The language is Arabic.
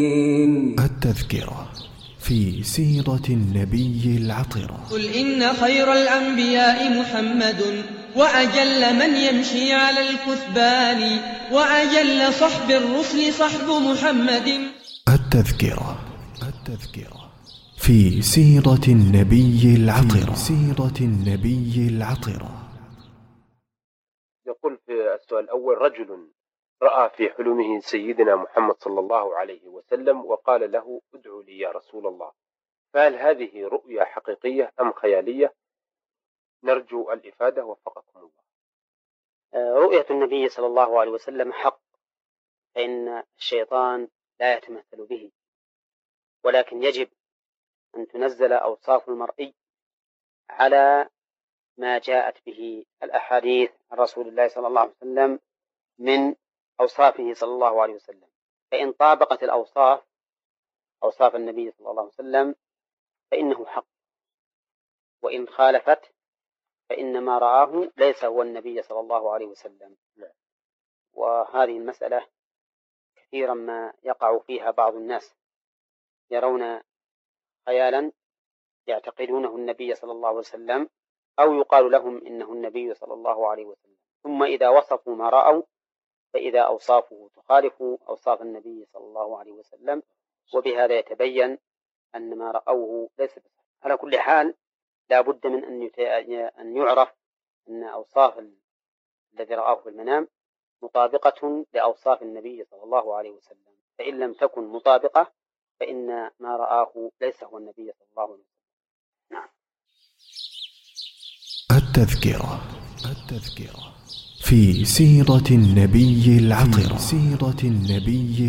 التذكرة في سيرة النبي العطرة. قل إن خير الأنبياء محمد، وأجل من يمشي على الكثبان، وأجل صحب الرسل صحب محمد. التذكرة في سيرة النبي العطرة. يقول في السؤال الأول: رجل رأى في حلمه سيدنا محمد صلى الله عليه وسلم وقال له: ادعو لي يا رسول الله، فهل هذه رؤيا حقيقية أم خيالية؟ نرجو الإفادة وفقكم الله. رؤية النبي صلى الله عليه وسلم حق، فإن الشيطان لا يتمثل به، ولكن يجب أن تنزل أوصاف المرئي على ما جاءت به الأحاديث عن رسول الله صلى الله عليه وسلم من أوصافه صلى الله عليه وسلم، فإن طابقت الأوصاف أوصاف النبي صلى الله عليه وسلم فإنه حق، وإن خالفت فإن ما رآه ليس هو النبي صلى الله عليه وسلم. وهذه المسألة كثيرا ما يقع فيها بعض الناس، يرون خيالا يعتقدونه النبي صلى الله عليه وسلم، أو يقال لهم إنه النبي صلى الله عليه وسلم، ثم إذا وصفوا ما رأوا فإذا أوصافه تخالف أوصاف النبي صلى الله عليه وسلم، وبهذا يتبين أن ما رأوه ليس بصحيح. على كل حال لا بد من أن يعرف أن أوصاف الذي رآه في المنام مطابقة لأوصاف النبي صلى الله عليه وسلم، فإن لم تكن مطابقة فإن ما رآه ليس هو النبي صلى الله عليه وسلم. نعم. التذكرة في سيرة النبي العطرة.